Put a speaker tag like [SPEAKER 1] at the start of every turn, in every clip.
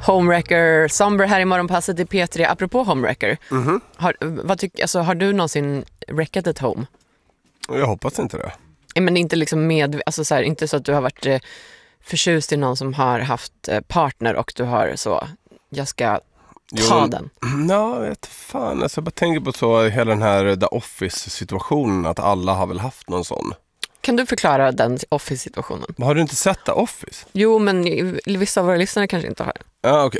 [SPEAKER 1] Homewrecker Somber här i morgonpasset i P3. Apropå Homewrecker. Har du någonsin wreckat ett home?
[SPEAKER 2] Jag hoppas inte det.
[SPEAKER 1] Men inte liksom inte så att du har varit förtjust i någon som har haft partner och du har så, jag ska ta den.
[SPEAKER 2] Ja, vet fan. Alltså, jag bara tänker på så hela den här The Office-situationen, att alla har väl haft någon sån.
[SPEAKER 1] Kan du förklara den Office-situationen?
[SPEAKER 2] Har du inte sett The Office?
[SPEAKER 1] Jo, men vissa av våra lyssnare kanske inte har.
[SPEAKER 2] Ja, okej.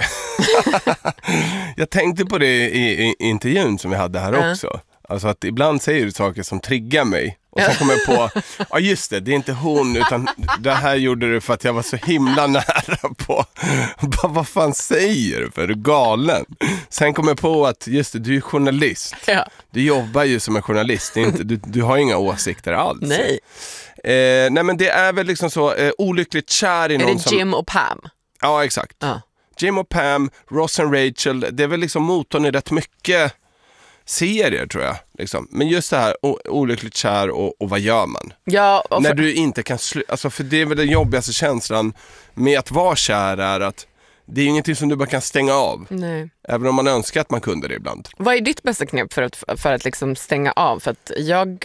[SPEAKER 2] Jag tänkte på det i intervjun som vi hade här också. Alltså att ibland säger du saker som triggar mig. Och sen kommer jag på, ja just det är inte hon, utan det här gjorde du för att jag var så himla nära på. Vad fan säger du för? Är du galen? Sen kommer jag på att just det, du är journalist.
[SPEAKER 1] Ja.
[SPEAKER 2] Du jobbar ju som en journalist. Det är inte, du har inga åsikter alls.
[SPEAKER 1] Nej.
[SPEAKER 2] Nej men det är väl liksom så olyckligt kär i någon som...
[SPEAKER 1] Är det Jim och Pam?
[SPEAKER 2] Ja, exakt. Jim och Pam, Ross och Rachel, det är väl liksom motorn i rätt mycket serier tror jag. Liksom. Men just det här olyckligt kär och vad gör man?
[SPEAKER 1] Ja,
[SPEAKER 2] när du inte kan alltså för det är väl den jobbigaste känslan med att vara kär är att det är ingenting som du bara kan stänga av.
[SPEAKER 1] Nej.
[SPEAKER 2] Även om man önskar att man kunde det ibland.
[SPEAKER 1] Vad är ditt bästa knep för att liksom stänga av? För att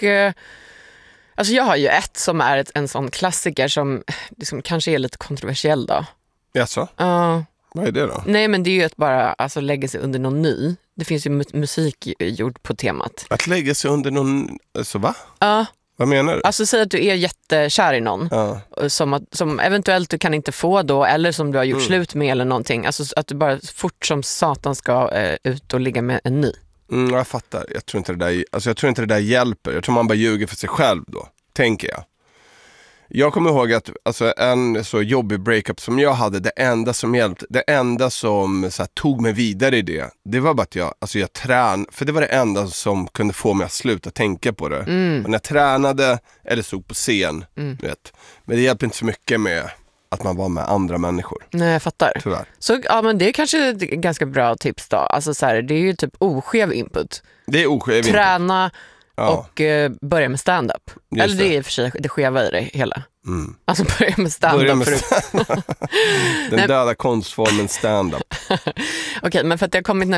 [SPEAKER 1] jag har ju ett som är en sån klassiker som liksom kanske är lite kontroversiell då.
[SPEAKER 2] Jaså? Vad är det då?
[SPEAKER 1] Nej, men det är ju att bara lägga sig under någon ny. Det finns ju musik gjord på temat.
[SPEAKER 2] Att lägga sig under någon... Alltså va?
[SPEAKER 1] Ja.
[SPEAKER 2] Vad menar du?
[SPEAKER 1] Alltså säg att du är jättekär i någon som eventuellt du kan inte få då, eller som du har gjort slut med eller någonting. Alltså att du bara fort som satan ska ut och ligga med en ny.
[SPEAKER 2] Jag fattar. Jag tror inte det där hjälper. Jag tror man bara ljuger för sig själv då, tänker jag. Jag kommer ihåg att alltså, en så jobbig breakup som jag hade, det enda som hjälpte, det enda som så här, tog mig vidare i det var bara att jag tränade, för det var det enda som kunde få mig att sluta tänka på det. Och när jag tränade eller stod på scen, vet. Men det hjälpte inte så mycket med att man var med andra människor.
[SPEAKER 1] Nej, jag fattar.
[SPEAKER 2] Tyvärr.
[SPEAKER 1] Så ja, men det är kanske ett ganska bra tips då. Alltså så här, det är ju typ oskev input.
[SPEAKER 2] Det är oskev input.
[SPEAKER 1] Träna och börja med stand-up.
[SPEAKER 2] Just
[SPEAKER 1] eller det är för sig det skeva i det hela. Alltså börja med stand-up.
[SPEAKER 2] Den döda konstformen stand-up.
[SPEAKER 1] Okej, men för att det har kommit